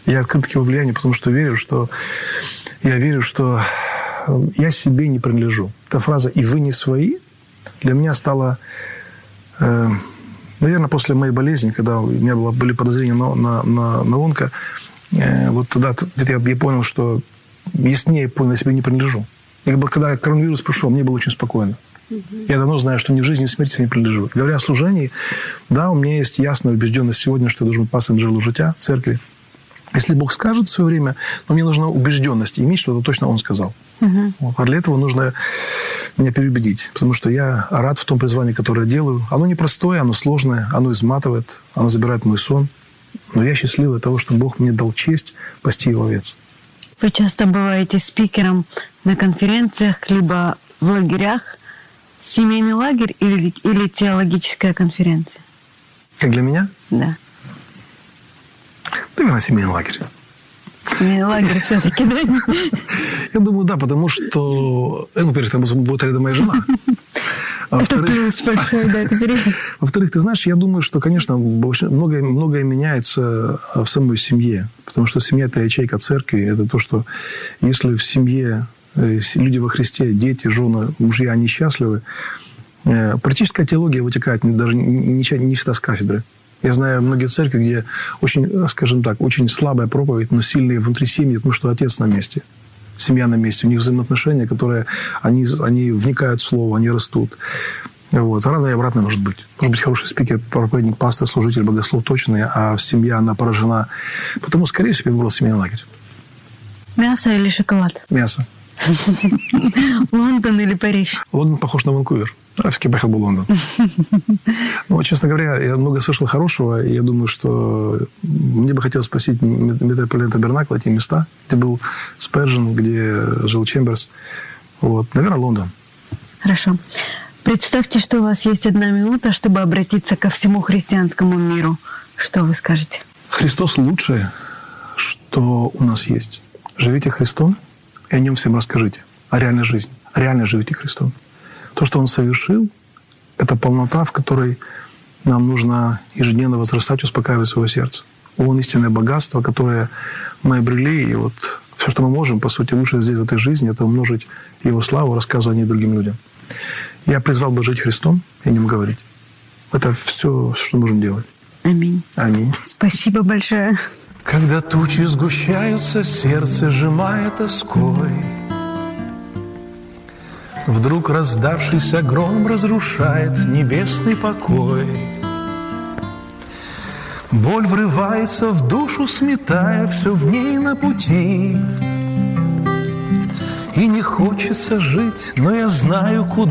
Я открыт к его влиянию, потому что я верю, что я себе не принадлежу. Эта фраза «и вы не свои» для меня стала, наверное, после моей болезни, когда у меня были подозрения на онко, вот тогда я понял, что яснее понял, я себе не принадлежу. И когда коронавирус пришел, мне было очень спокойно. Я давно знаю, что ни в жизни, ни в смерти себе не принадлежу. Говоря о служении, да, у меня есть ясная убежденность сегодня, что я должен быть пастором Джерелда життя, церкви. Если Бог скажет в свое время, но мне нужна убежденность иметь, что это точно Он сказал. Вот. А для этого нужно меня переубедить. Потому что я рад в том призвании, которое я делаю. Оно непростое, оно сложное, оно изматывает, оно забирает мой сон. Но я счастливый от того, что Бог мне дал честь пасти Его овец. Вы часто бываете спикером на конференциях, либо в лагерях. Семейный лагерь или теологическая конференция? Как для меня? Да. Наверное, семейный лагерь. Семейный лагерь все-таки, да? Я думаю, да, потому что, во-первых, там будет рядом моя жена. Это плюс большой, да, это переход. Во-вторых, ты знаешь, я думаю, что, конечно, многое меняется в самой семье. Потому что семья – это ячейка церкви. Это то, что если в семье люди во Христе, дети, жены, мужья, они счастливы, практическая теология вытекает даже не всегда с кафедры. Я знаю многие церкви, где очень, скажем так, очень слабая проповедь, но сильные внутри семьи, потому что отец на месте, семья на месте. У них взаимоотношения, которые они вникают в слово, они растут. Вот. Рано и обратно может быть. Может быть хороший спикер, проповедник, пастор, служитель, богослов точный, а семья, она поражена. Потому, скорее всего, я выбрал семейный лагерь. Мясо или шоколад? Мясо. Лондон или Париж? Лондон похож на Ванкувер. Я все-таки поехал бы в Лондон. Но, честно говоря, я много слышал хорошего, и я думаю, что мне бы хотелось посетить Метрополитен Табернакл, эти места, где был Спержен, где жил Чемберс. Вот. Наверное, Лондон. Хорошо. Представьте, что у вас есть 1 минута, чтобы обратиться ко всему христианскому миру. Что вы скажете? Христос лучшее, что у нас есть. Живите Христом, и о Нем всем расскажите. О реальной жизни. Реально живите Христом. То, что Он совершил, это полнота, в которой нам нужно ежедневно возрастать, успокаивать свое сердце. Он истинное богатство, которое мы обрели. И вот все, что мы можем, по сути, лучше здесь, в этой жизни, это умножить Его славу, рассказывать о ней другим людям. Я призвал бы жить Христом и о Нем говорить. Это все, что можем делать. Аминь. Аминь. Спасибо большое. Когда тучи сгущаются, сердце сжимает тоской, вдруг раздавшийся гром разрушает небесный покой. Боль врывается в душу, сметая все в ней на пути. И не хочется жить, но я знаю, куда